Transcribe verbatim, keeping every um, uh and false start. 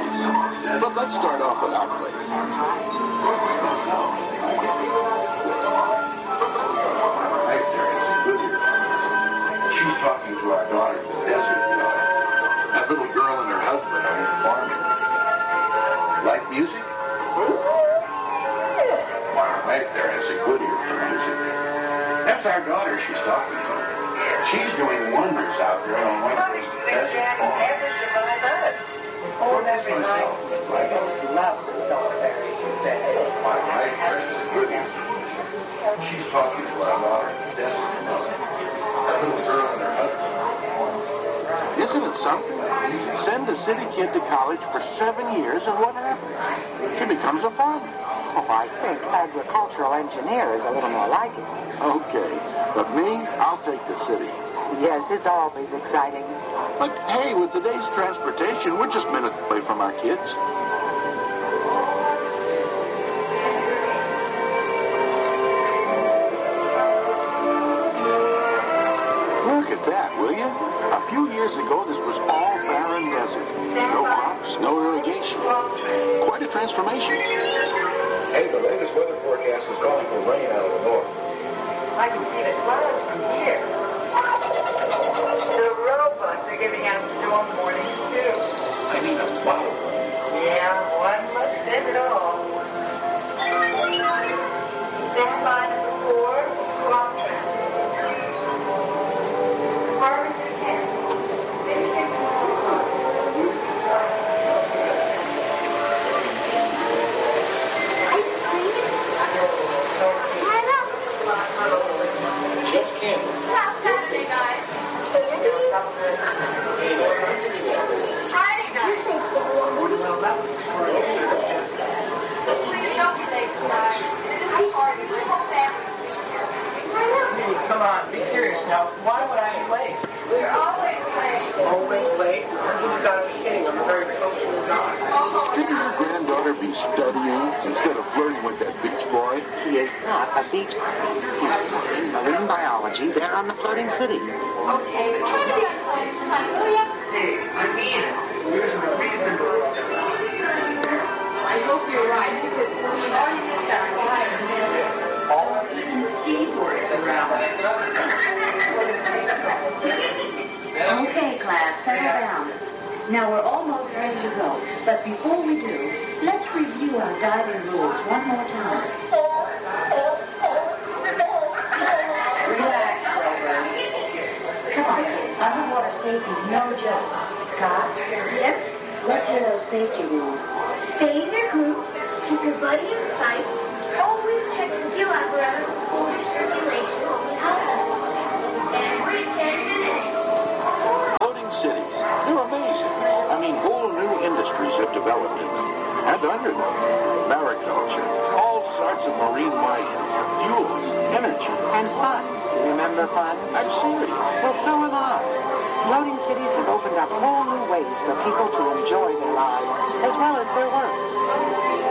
place. But let's start off with our place. She's talking to our daughter, the desert daughter. That little girl and her husband are in farming. Like music? My wife there has a good ear for music. That's our daughter she's talking to. She's doing wonders out there on one of those desert farms. Oh, that's myself. My daughter's lovely, daughter. My wife there has a good ear for music. She's talking to our daughter, the desert daughter. That little girl and her husband. Isn't it something? Send a city kid to college for seven years, and what happens? She becomes a farmer. Oh, I think agricultural engineer is a little more like it. Okay, but me, I'll take the city. Yes, it's always exciting. But hey, with today's transportation, we're just minutes away from our kids. Look at that, will you? A few years ago, this was all barren desert. No crops, no irrigation. Quite a transformation. Hey, the latest weather forecast is calling for rain out of the north. I can see the clouds from here. The robots are giving out storm warnings, too. I mean a bottle one. Yeah, one look says it all. Stand by number four, crop transport. Harvester ten. Ice cream? Just candy. Last Saturday night. Friday Did you say balloon? Well, that was extraordinary. Please don't be late tonight. This is a party. We're all family. Hey, come on, be serious now. Why would I be late? We're always late. Always late? You've got to be kidding. I'm a very punctual guy. Shouldn't your granddaughter be studying instead of flirting with that beach boy? He is not a beach boy. He's studying marine biology there on the floating city. Okay, try to be on time this time, will ya? Hey, I mean it. There's a reason to look at I hope you're right, because we've already missed that flight. all of even seaboards around that doesn't. Okay, class, settle down. Now we're almost ready to go, but before we do, let's review our diving rules one more time. Relax, Grover. Come on, kids. Underwater safety's no joke. Scott? Yes? Let's hear those safety rules. Stay in your group, keep your buddy in sight, always check the view apparatus for circulation every ten minutes. Floating cities, they're amazing. I mean, whole new industries have developed in them. And under them, mariculture, all sorts of marine life, fuels, energy. And fun. Remember fun? I'm serious. Well, so am I. Floating cities have opened up whole new ways for people to enjoy their lives, as well as their work.